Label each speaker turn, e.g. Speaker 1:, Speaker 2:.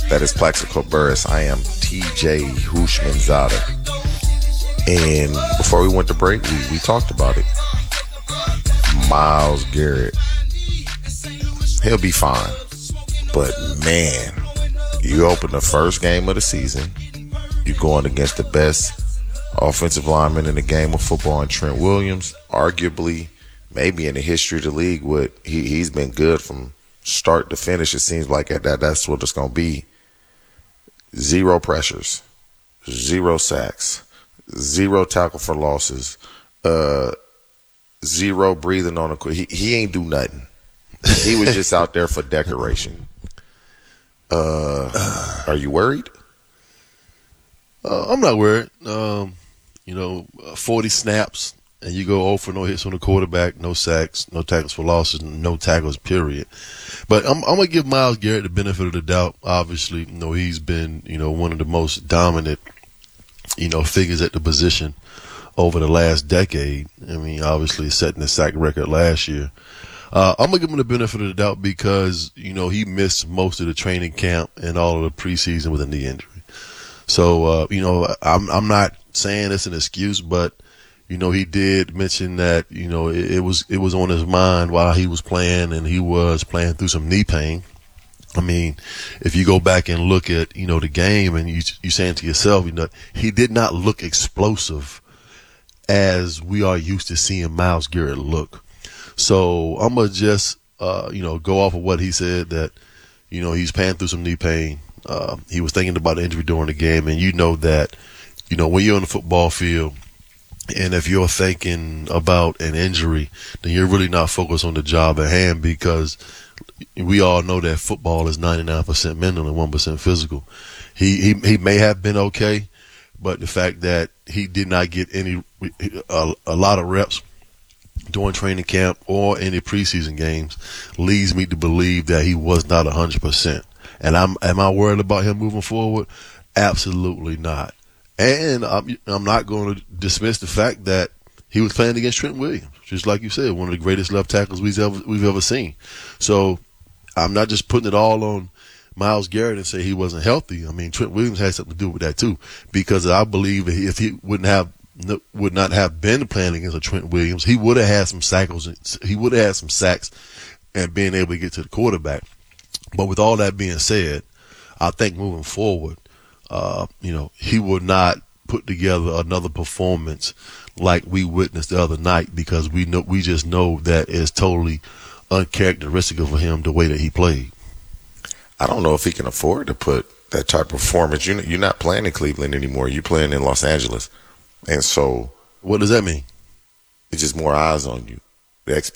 Speaker 1: That is Plaxico Burress. I am TJ Hushmanzada. And before we went to break, we talked about it. Myles Garrett. He'll be fine. But, man, you open the first game of the season. You're going against the best offensive lineman in the game of football in Trent Williams. Arguably, maybe in the history of the league, he's been good from start to finish. It seems like that's what it's going to be. 0 pressures, 0 sacks, 0 tackle for losses, 0 breathing on the he ain't do nothing. He was just out there for decoration. Are you worried?
Speaker 2: I'm not worried. 40 snaps and you go 0 for no hits on the quarterback, no sacks, no tackles for losses, no tackles, period. But I'm going to give Myles Garrett the benefit of the doubt. Obviously, he's been, one of the most dominant, figures at the position over the last decade. I mean, obviously setting the sack record last year. I'm going to give him the benefit of the doubt because, he missed most of the training camp and all of the preseason with a knee injury. So, I'm not saying it's an excuse, but, he did mention that, it was on his mind while he was playing, and he was playing through some knee pain. I mean, if you go back and look at, the game and you saying to yourself, he did not look explosive as we are used to seeing Myles Garrett look. So I'm going to just, go off of what he said that, he's paying through some knee pain. He was thinking about the injury during the game, and that, when you're on the football field, and if you're thinking about an injury, then you're really not focused on the job at hand, because we all know that football is 99% mental and 1% physical. He may have been okay, but the fact that he did not get a lot of reps during training camp or any preseason games leads me to believe that he was not 100%. And am I worried about him moving forward? Absolutely not. And I'm not going to dismiss the fact that he was playing against Trent Williams, just like you said, one of the greatest left tackles we've ever seen. So I'm not just putting it all on Myles Garrett and say he wasn't healthy. I mean, Trent Williams had something to do with that too, because I believe if he would not have been playing against a Trent Williams, he would have had some sacks. He would have had some sacks and being able to get to the quarterback. But with all that being said, I think moving forward, he would not put together another performance like we witnessed the other night, because we just know that it's totally uncharacteristic of him the way that he played.
Speaker 1: I don't know if he can afford to put that type of performance. You're not playing in Cleveland anymore. You're playing in Los Angeles. And so,
Speaker 2: what does that mean?
Speaker 1: It's just more eyes on you. The